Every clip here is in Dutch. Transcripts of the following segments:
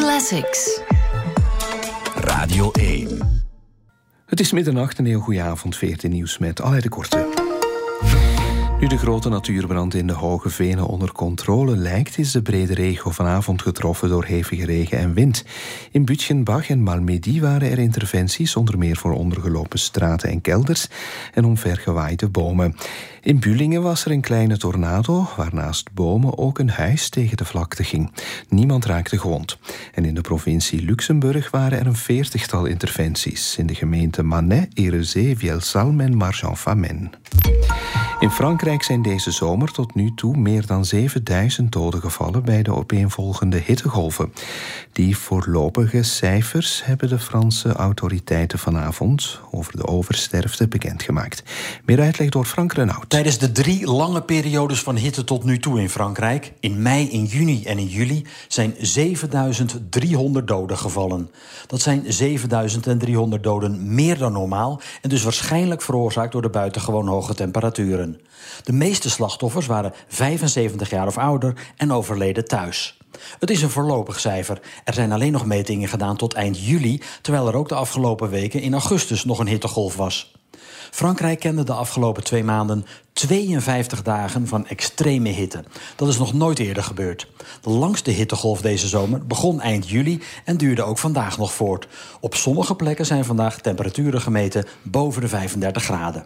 Classics. Radio 1. Het is middernacht, een heel goede avond, 14 nieuws met Alain de Korte. Nu de grote natuurbrand in de Hoge Venen onder controle lijkt, is de brede regio vanavond getroffen door hevige regen en wind. In Bütgenbach en Malmedy waren er interventies, onder meer voor ondergelopen straten en kelders en omvergewaaide bomen. In Bühlingen was er een kleine tornado, waarnaast bomen ook een huis tegen de vlakte ging. Niemand raakte gewond. En in de provincie Luxemburg waren er een 40-tal interventies. In de gemeenten Manet, Erezé, Vielsalm en Marchand-Famenne. In Frankrijk zijn deze zomer tot nu toe meer dan 7000 doden gevallen bij de opeenvolgende hittegolven. Die voorlopige cijfers hebben de Franse autoriteiten vanavond over de oversterfte bekendgemaakt. Meer uitleg door Frank Renaud. Tijdens de 3 lange periodes van hitte tot nu toe in Frankrijk, in mei, in juni en in juli, zijn 7300 doden gevallen. Dat zijn 7300 doden meer dan normaal en dus waarschijnlijk veroorzaakt door de buitengewoon hoge temperaturen. De meeste slachtoffers waren 75 jaar of ouder en overleden thuis. Het is een voorlopig cijfer. Er zijn alleen nog metingen gedaan tot eind juli, terwijl er ook de afgelopen weken in augustus nog een hittegolf was. Frankrijk kende de afgelopen 2 maanden 52 dagen van extreme hitte. Dat is nog nooit eerder gebeurd. De langste hittegolf deze zomer begon eind juli en duurde ook vandaag nog voort. Op sommige plekken zijn vandaag temperaturen gemeten boven de 35 graden.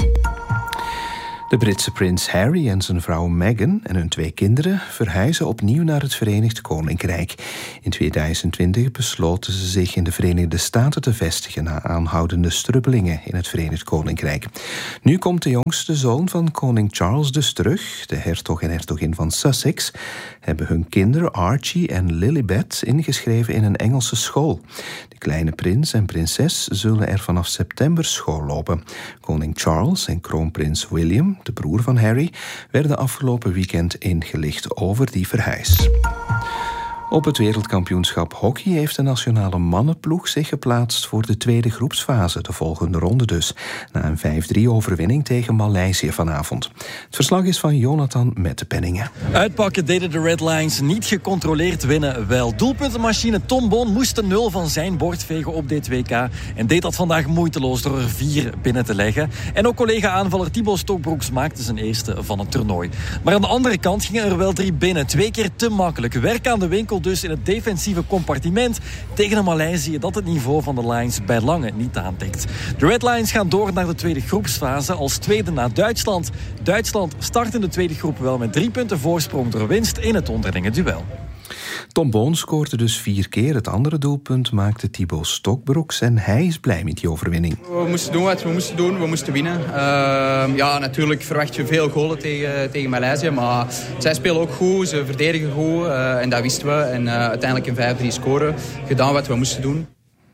De Britse prins Harry en zijn vrouw Meghan en hun 2 kinderen verhuizen opnieuw naar het Verenigd Koninkrijk. In 2020 besloten ze zich in de Verenigde Staten te vestigen na aanhoudende strubbelingen in het Verenigd Koninkrijk. Nu komt de jongste zoon van koning Charles dus terug. De hertog en hertogin van Sussex hebben hun kinderen Archie en Lilibet ingeschreven in een Engelse school. De kleine prins en prinses zullen er vanaf september school lopen. Koning Charles en kroonprins William, de broer van Harry, werden afgelopen weekend ingelicht over die verhuis. Op het wereldkampioenschap hockey heeft de nationale mannenploeg zich geplaatst voor de tweede groepsfase, de volgende ronde dus, na een 5-3-overwinning tegen Maleisië vanavond. Het verslag is van Jonathan Mettepenningen. Uitpakken deden de Red Lions niet, gecontroleerd winnen wel. Doelpuntenmachine Tom Boon moest de 0 van zijn bord vegen op dit WK en deed dat vandaag moeiteloos door er 4 binnen te leggen. En ook collega-aanvaller Thibaut Stokbroeks maakte zijn eerste van het toernooi. Maar aan de andere kant gingen er wel 3 binnen, 2 keer te makkelijk. Werk aan de winkel dus in het defensieve compartiment tegen een Maleisië dat het niveau van de Lions bij lange niet aantikt. De Red Lions gaan door naar de tweede groepsfase als tweede na Duitsland. Duitsland start in de tweede groep wel met 3 punten voorsprong door winst in het onderlinge duel. Tom Boon scoorde dus 4 keer. Het andere doelpunt maakte Thibaut Stokbroeks en hij is blij met die overwinning. We moesten doen wat we moesten doen. We moesten winnen. Ja, natuurlijk verwacht je veel golen tegen Maleisië, maar zij spelen ook goed. Ze verdedigen goed en dat wisten we. En uiteindelijk een 5-3 scoren. Gedaan wat we moesten doen.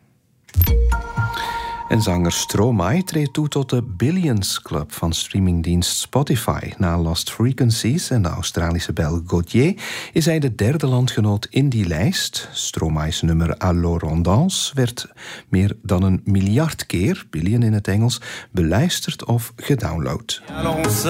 En zanger Stromae treedt toe tot de Billions Club van streamingdienst Spotify. Na Lost Frequencies en de Australische Belg Gauthier is hij de 3e landgenoot in die lijst. Stromae's nummer Alors on danse werd meer dan 1 miljard keer, billion in het Engels, beluisterd of gedownload.